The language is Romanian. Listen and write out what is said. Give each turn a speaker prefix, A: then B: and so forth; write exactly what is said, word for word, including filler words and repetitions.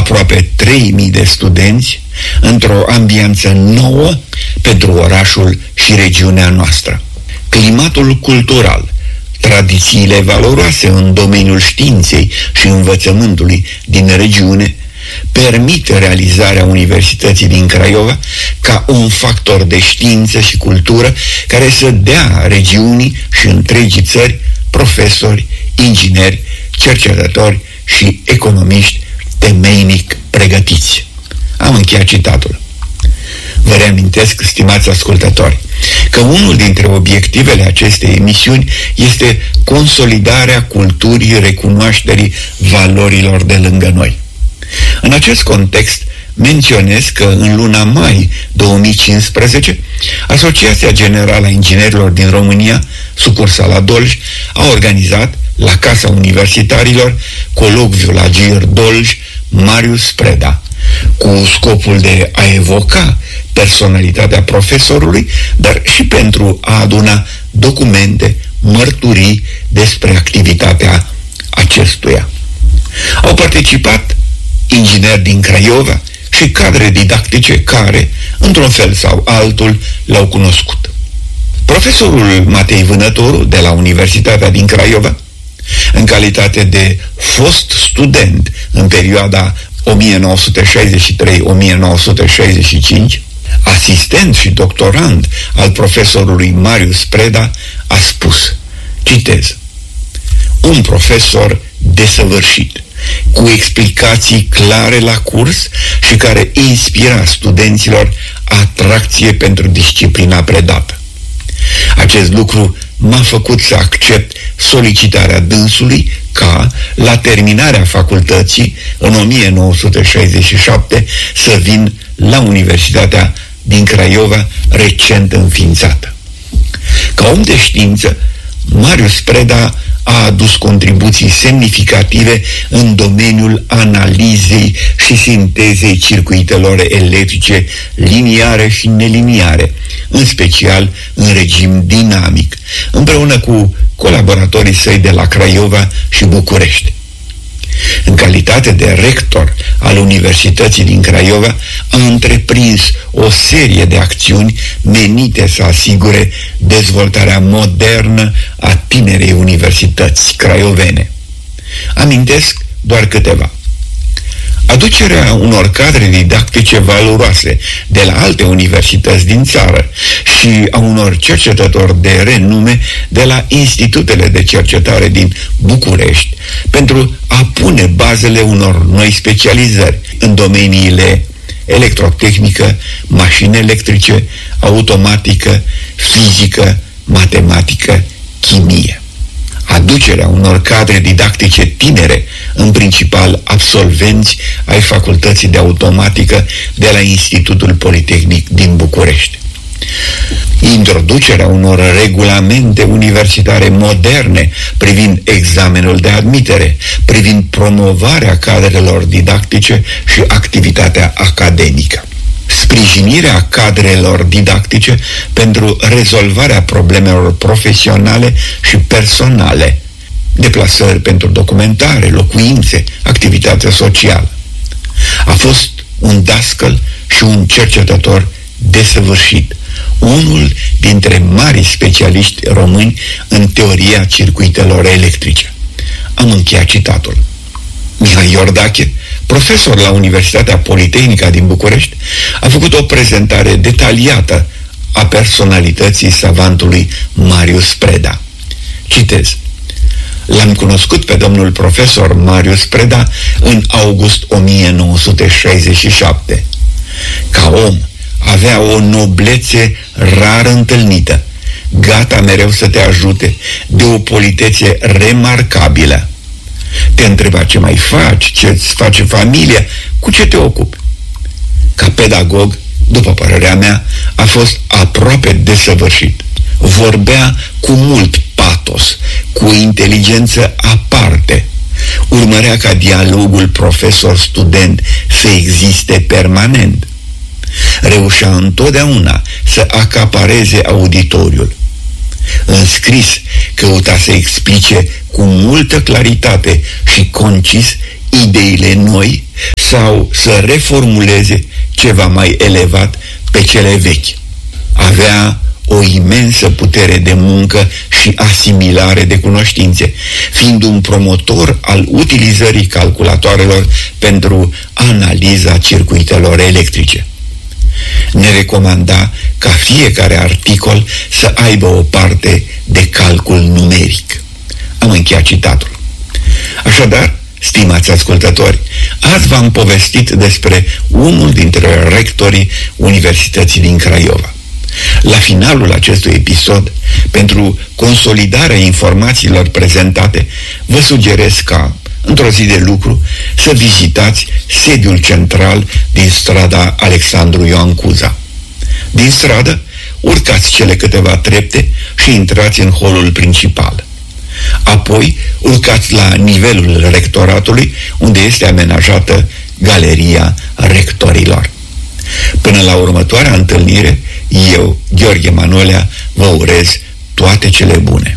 A: aproape trei mii de studenți într-o ambianță nouă pentru orașul și regiunea noastră. Climatul cultural, tradițiile valoroase în domeniul științei și învățământului din regiune permit realizarea Universității din Craiova ca un factor de știință și cultură care să dea regiunii și întregii țări profesori, ingineri, cercetători și economiști temeinic pregătiți. Am încheiat citatul. Vă reamintesc, stimați ascultători, că unul dintre obiectivele acestei emisiuni este consolidarea culturii recunoașterii valorilor de lângă noi. În acest context, menționez că în luna mai două mii cincisprezece, Asociația Generală a Inginerilor din România, sucursala Dolj, a organizat la Casa Universitarilor colocviul Agir Dolj Marius Preda, cu scopul de a evoca personalitatea profesorului, dar și pentru a aduna documente, mărturii despre activitatea acestuia. Au participat ingineri din Craiova și cadre didactice care, într-un fel sau altul, l-au cunoscut. Profesorul Matei Vânătoru, de la Universitatea din Craiova, în calitate de fost student în perioada o mie nouă sute șaizeci și trei - o mie nouă sute șaizeci și cinci, asistent și doctorand al profesorului Marius Preda, a spus, citez: un profesor desăvârșit, cu explicații clare la curs și care inspira studenților atracție pentru disciplina predată. Acest lucru m-a făcut să accept solicitarea dânsului ca, la terminarea facultății, în o mie nouă sute șaizeci și șapte, să vin la Universitatea din Craiova, recent înființată. Ca om de știință, Marius Preda a adus contribuții semnificative în domeniul analizei și sintezei circuitelor electrice liniare și neliniare, în special în regim dinamic, împreună cu colaboratorii săi de la Craiova și București. În calitate de rector al Universității din Craiova, a întreprins o serie de acțiuni menite să asigure dezvoltarea modernă a tinerei universități craiovene. Amintesc doar câteva. Aducerea unor cadre didactice valoroase de la alte universități din țară și a unor cercetători de renume de la institutele de cercetare din București pentru a pune bazele unor noi specializări în domeniile electrotehnică, mașini electrice, automatică, fizică, matematică, chimie. Aducerea unor cadre didactice tinere, în principal absolvenți ai Facultății de Automatică de la Institutul Politehnic din București. Introducerea unor regulamente universitare moderne privind examenul de admitere, privind promovarea cadrelor didactice și activitatea academică. Sprijinirea cadrelor didactice pentru rezolvarea problemelor profesionale și personale, deplasări pentru documentare, locuințe, activitate socială. A fost un dascăl și un cercetător desăvârșit, unul dintre mari specialiști români în teoria circuitelor electrice. Am încheiat citatul. Mihai Iordache, profesor la Universitatea Politehnică din București, a făcut o prezentare detaliată a personalității savantului Marius Preda. Citez: l-am cunoscut pe domnul profesor Marius Preda în august o mie nouă sute șaizeci și șapte. Ca om, avea o noblețe rar întâlnită, gata mereu să te ajute, de o politețe remarcabilă. Te întreba ce mai faci, ce-ți face familia, cu ce te ocupi. Ca pedagog, după părerea mea, a fost aproape desăvârșit. Vorbea cu mult patos, cu inteligență aparte. Urmărea ca dialogul profesor-student să existe permanent. Reușea întotdeauna să acapareze auditoriul. În scris, căuta să explice cu multă claritate și concis ideile noi, sau să reformuleze ceva mai elevat pe cele vechi. Avea o imensă putere de muncă și asimilare de cunoștințe, fiind un promotor al utilizării calculatoarelor pentru analiza circuitelor electrice. Ne recomanda ca fiecare articol să aibă o parte de calcul numeric. Am încheiat citatul. Așadar, stimați ascultători, azi v-am povestit despre unul dintre rectorii Universității din Craiova. La finalul acestui episod, pentru consolidarea informațiilor prezentate, vă sugerez ca, într-o zi de lucru, să vizitați sediul central din strada Alexandru Ioan Cuza. Din stradă, urcați cele câteva trepte și intrați în holul principal. Apoi, urcați la nivelul rectoratului, unde este amenajată Galeria Rectorilor. Până la următoarea întâlnire, eu, Gheorghe Manolea, vă urez toate cele bune.